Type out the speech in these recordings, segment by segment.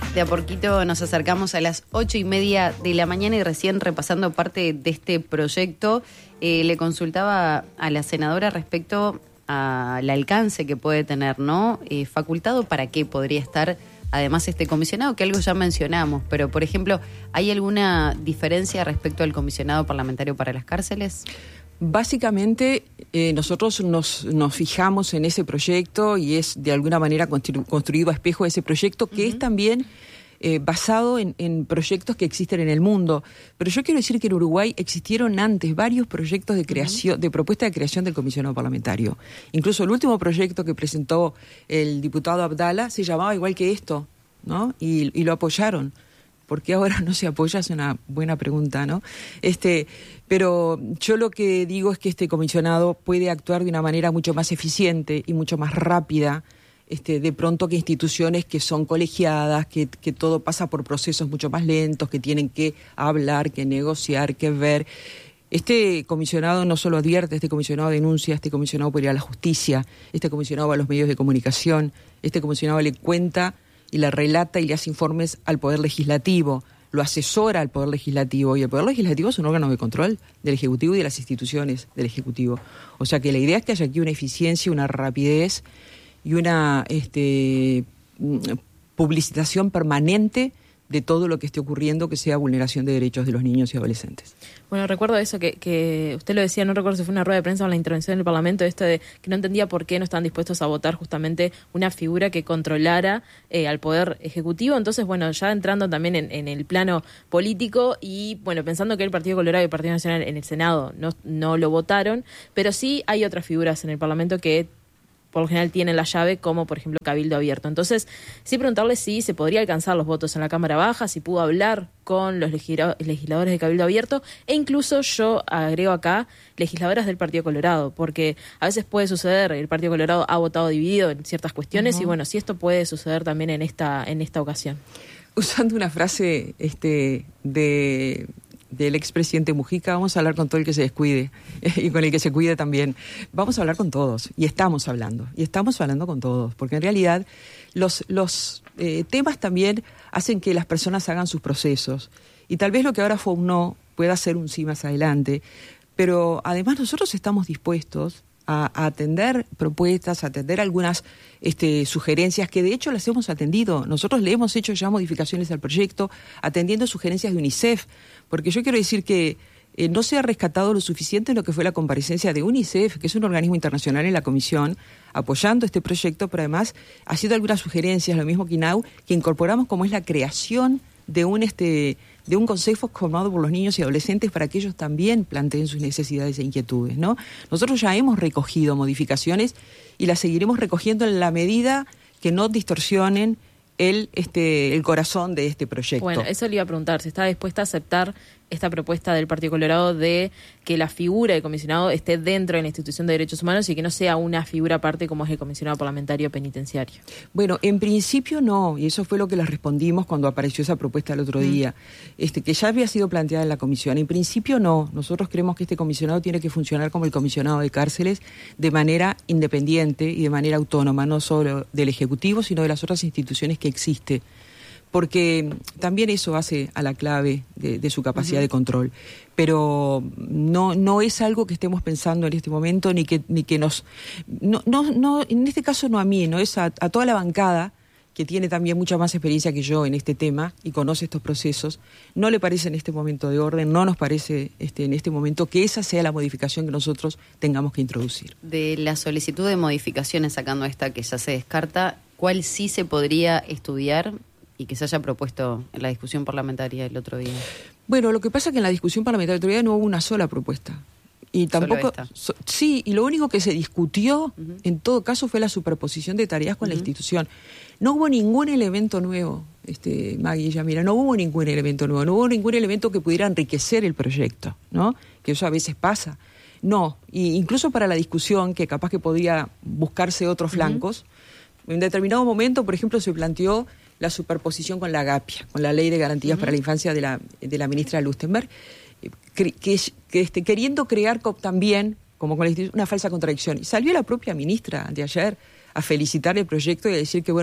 De a poquito nos acercamos a las 8:30 de la mañana y recién repasando parte de este proyecto, le consultaba a la senadora respecto al alcance que puede tener, ¿no? ¿Facultado para qué podría estar además este comisionado? Que algo ya mencionamos, pero por ejemplo, ¿hay alguna diferencia respecto al comisionado parlamentario para las cárceles? Básicamente, nosotros nos fijamos en ese proyecto y es de alguna manera construido a espejo de ese proyecto, que es también basado en proyectos que existen en el mundo. Pero yo quiero decir que en Uruguay existieron antes varios proyectos de creación, de propuesta de creación del comisionado parlamentario. Incluso el último proyecto que presentó el diputado Abdala se llamaba igual que esto, ¿no? Y lo apoyaron. ¿Por qué ahora no se apoya? Es una buena pregunta, ¿no? Pero yo lo que digo es que este comisionado puede actuar de una manera mucho más eficiente y mucho más rápida, de pronto que instituciones que son colegiadas, que todo pasa por procesos mucho más lentos, que tienen que hablar, que negociar, que ver. Este comisionado no solo advierte, este comisionado denuncia, este comisionado puede ir a la justicia, este comisionado va a los medios de comunicación, este comisionado le cuenta y le relata y le hace informes al Poder Legislativo, lo asesora al Poder Legislativo, y el Poder Legislativo es un órgano de control del Ejecutivo y de las instituciones del Ejecutivo. O sea que la idea es que haya aquí una eficiencia, una rapidez y una publicitación permanente de todo lo que esté ocurriendo que sea vulneración de derechos de los niños y adolescentes. Bueno, recuerdo eso que usted lo decía, no recuerdo si fue una rueda de prensa o en la intervención en el Parlamento, esto de que no entendía por qué no estaban dispuestos a votar justamente una figura que controlara al Poder Ejecutivo. Entonces, bueno, ya entrando también en el plano político y, bueno, pensando que el Partido Colorado y el Partido Nacional en el Senado no lo votaron, pero sí hay otras figuras en el Parlamento que por lo general tienen la llave, como por ejemplo Cabildo Abierto. Entonces, sí preguntarle si se podría alcanzar los votos en la Cámara Baja, si pudo hablar con los legisladores de Cabildo Abierto, e incluso yo agrego acá legisladoras del Partido Colorado, porque a veces puede suceder, el Partido Colorado ha votado dividido en ciertas cuestiones, y bueno, si esto puede suceder también en esta ocasión. Usando una frase del expresidente Mujica, vamos a hablar con todo el que se descuide y con el que se cuide también. Vamos a hablar con todos y estamos hablando con todos, porque en realidad los temas también hacen que las personas hagan sus procesos y tal vez lo que ahora fue un no pueda ser un sí más adelante, pero además nosotros estamos dispuestos a atender propuestas, a atender algunas sugerencias que de hecho las hemos atendido. Nosotros le hemos hecho ya modificaciones al proyecto atendiendo sugerencias de UNICEF, porque yo quiero decir que no se ha rescatado lo suficiente lo que fue la comparecencia de UNICEF, que es un organismo internacional en la Comisión, apoyando este proyecto, pero además haciendo algunas sugerencias, lo mismo que INAU, que incorporamos como es la creación de un consejo formado por los niños y adolescentes para que ellos también planteen sus necesidades e inquietudes, ¿no? Nosotros ya hemos recogido modificaciones y las seguiremos recogiendo en la medida que no distorsionen el corazón de este proyecto. Bueno, eso le iba a preguntar, si está dispuesta a aceptar esta propuesta del Partido Colorado de que la figura de comisionado esté dentro de la institución de derechos humanos y que no sea una figura aparte como es el comisionado parlamentario penitenciario. Bueno, en principio no, y eso fue lo que les respondimos cuando apareció esa propuesta el otro día, que ya había sido planteada en la comisión. En principio no, nosotros creemos que este comisionado tiene que funcionar como el comisionado de cárceles de manera independiente y de manera autónoma, no solo del Ejecutivo, sino de las otras instituciones que existe, porque también eso hace a la clave de su capacidad de control. Pero no es algo que estemos pensando en este momento, ni que nos... No, en este caso no a mí, no es a toda la bancada, que tiene también mucha más experiencia que yo en este tema y conoce estos procesos. No le parece en este momento de orden, no nos parece en este momento que esa sea la modificación que nosotros tengamos que introducir. De la solicitud de modificaciones, sacando esta que ya se descarta, ¿cuál sí se podría estudiar y que se haya propuesto en la discusión parlamentaria el otro día? Bueno, lo que pasa es que en la discusión parlamentaria el otro día no hubo una sola propuesta. Y tampoco... sí, y lo único que se discutió, en todo caso, fue la superposición de tareas con la institución. No hubo ningún elemento nuevo, Maggie y Yamira, no hubo ningún elemento nuevo, no hubo ningún elemento que pudiera enriquecer el proyecto, ¿no? Que eso a veces pasa. No, y incluso para la discusión, que capaz que podría buscarse otros flancos, en determinado momento, por ejemplo, se planteó la superposición con la GAPIA, con la Ley de Garantías para la Infancia de la ministra Lustenberg, queriendo crear también, como con la institución, una falsa contradicción. Y salió la propia ministra de ayer a felicitar el proyecto y a decir que, bueno,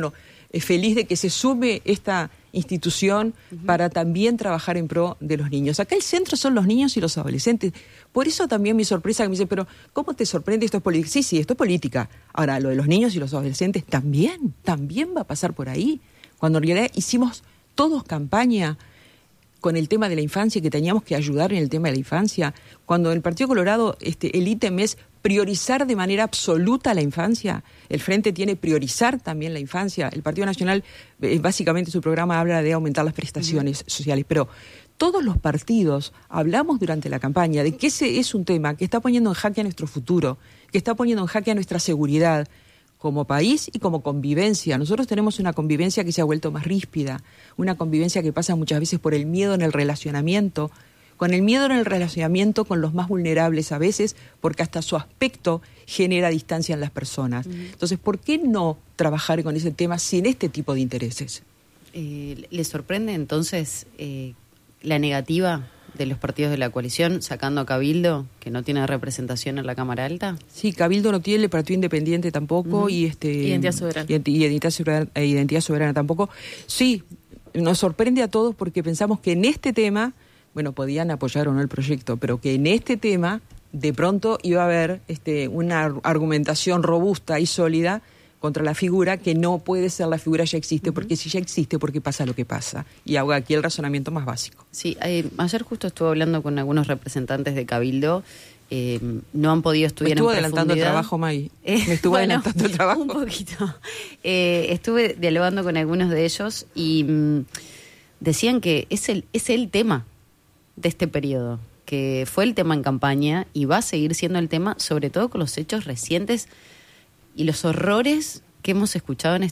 feliz de que se sume esta institución para también trabajar en pro de los niños. Acá el centro son los niños y los adolescentes. Por eso también mi sorpresa, que me dice, pero ¿cómo te sorprende esto es política? Sí, esto es política. Ahora, lo de los niños y los adolescentes también va a pasar por ahí. Cuando en realidad hicimos todos campaña con el tema de la infancia, que teníamos que ayudar en el tema de la infancia. Cuando en el Partido Colorado el ítem es priorizar de manera absoluta la infancia, el Frente tiene priorizar también la infancia. El Partido Nacional, básicamente su programa habla de aumentar las prestaciones sociales, pero todos los partidos hablamos durante la campaña de que ese es un tema que está poniendo en jaque a nuestro futuro, que está poniendo en jaque a nuestra seguridad como país y como convivencia. Nosotros tenemos una convivencia que se ha vuelto más ríspida, una convivencia que pasa muchas veces por el miedo en el relacionamiento, con el miedo en el relacionamiento con los más vulnerables a veces, porque hasta su aspecto genera distancia en las personas. Entonces, ¿por qué no trabajar con ese tema sin este tipo de intereses? ¿Le sorprende entonces la negativa de los partidos de la coalición, sacando a Cabildo, que no tiene representación en la Cámara Alta? Sí, Cabildo no tiene, el Partido Independiente tampoco, y Identidad Soberana. Identidad Soberana tampoco. Sí, nos sorprende a todos porque pensamos que en este tema, bueno, podían apoyar o no el proyecto, pero que en este tema, de pronto iba a haber una argumentación robusta y sólida contra la figura, que no puede ser la figura ya existe, porque si ya existe, ¿por qué pasa lo que pasa? Y hago aquí el razonamiento más básico. Sí, ayer justo estuve hablando con algunos representantes de Cabildo, no han podido estudiar en profundidad. Me estuvo adelantando el trabajo, May. Me estuvo adelantando el trabajo. Un poquito. Estuve dialogando con algunos de ellos y decían que es el tema de este periodo, que fue el tema en campaña y va a seguir siendo el tema, sobre todo con los hechos recientes y los horrores que hemos escuchado en